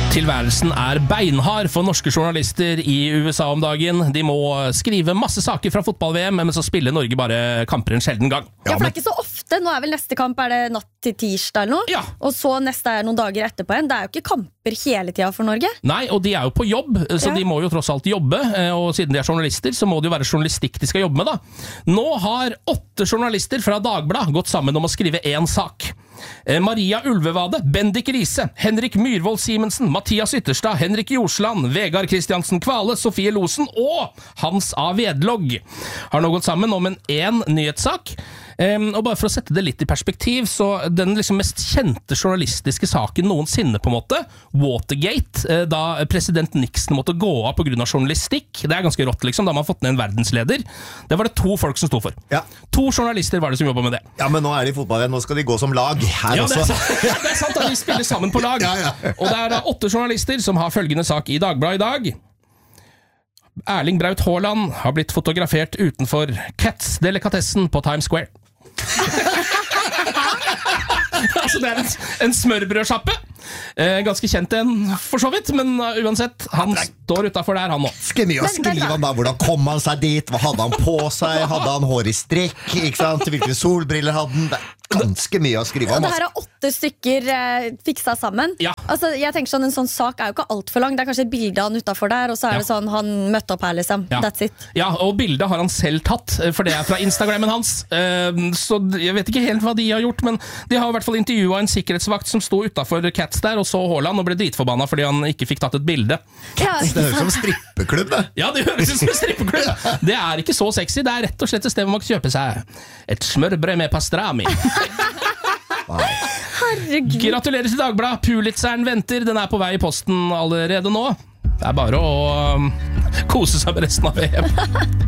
Tilværelsen beinhard for norske journalister i USA om dagen. De må skrive masse saker fra fotball-VM, men så spiller Norge bare kamper en sjelden gang. Ja, for det ikke så ofte. Nå vel neste kamp det natt til tirsdag eller noe. Ja. Og så neste noen dager etterpå igjen. Det jo ikke kamper hele tiden for Norge. Nei, og de jo på jobb, så de må jo tross alt jobbe. Og siden de journalister, så må det jo være journalistikk de skal jobbe med da. Nå har 8 journalister fra Dagbladet gått sammen om å skrive en sak. Maria Ulvevade, Bendik Riise, Henrik Myrvold Simensen, Mathias Ytterstad, Henrik Jorsland, Vegard Kristiansen Kvale, Sofie Losen og Hans A. Vedlogg har nå gått sammen om en nyhetssak. Og bare for å sette det litt i perspektiv, så den liksom mest kjente journalistiske saken noensinne på en måte, Watergate, da president Nixon måtte gå av på grunn av journalistikk, det ganske rått liksom, da man har fått ned en verdensleder, det var det 2 folk som stod for. Ja. 2 journalister var det som jobbet med det. Ja, men nå de i fotball igjen, nå skal de gå som lag her også. Det sant at de spiller sammen på lag. Ja. Og det da 8 journalister som har følgende sak i Dagbladet i dag. Erling Braut Haaland har blitt fotografert utenfor Cats-delikatessen på Times Square. Altså det en smørbrødsjappe. Ganske kjent en for så vidt, men uansett, han står utenfor der han nå. Skal mye å skrive han da, hvordan kom han seg dit, hva hadde han på seg, hadde han hår i strikk, ikke sant, hvilke solbriller hadde han, det ganske mye å skrive om. Og det her 8 stykker fiksa sammen. Ja. Altså, jeg tenker sånn, en sånn sak jo ikke alt for lang, det kanskje et bilde av han utenfor der, og så det sånn, han møtte opp her liksom, that's it. Ja, og bildet har han selv tatt, for det fra Instagrammen hans, så jeg vet ikke helt hva de har gjort, men de har i hvert fall intervjuet en sikkerhetsvakt som stod utenfor Cats der, og så Haaland og ble dritforbanna fordi han ikke fikk tatt et bilde. Ja. Det høres som strippeklubb, det. Ja, det høres ut som en strippeklubb. Det ikke så sexy, det rett og slett et sted hvor man kan kjøpe seg et smørbrød med pastrami. Herregud. Gratulerer til Dagbladet, Pulitzeren venter, den på vei i posten allerede nå. Det bare å kose seg med resten av VM.